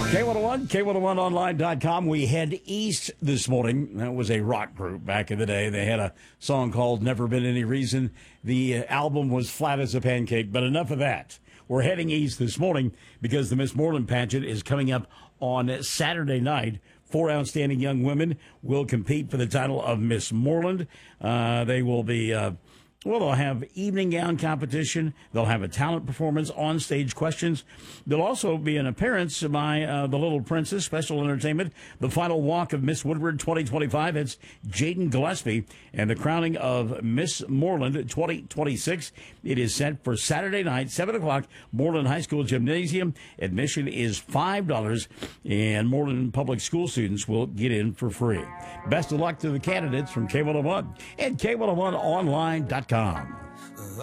K101, K101online.com. We head east this morning. That was a rock group back in the day. They had a song called Never Been Any Reason. The album was flat as a pancake, but enough of that. We're heading east this morning because the Miss Moreland pageant is coming up on Saturday night. 4 outstanding young women will compete for the title of Miss Moreland. They will be... they'll have evening gown competition. They'll have a talent performance, on-stage questions. There'll also be an appearance by the Little Princess, special entertainment, the final walk of Miss Woodward 2025. It's Jaden Gillespie, and the crowning of Miss Moreland 2026. It is set for Saturday night, 7 o'clock, Moreland High School Gymnasium. Admission is $5, and Moreland public school students will get in for free. Best of luck to the candidates from K101 and K101online.com.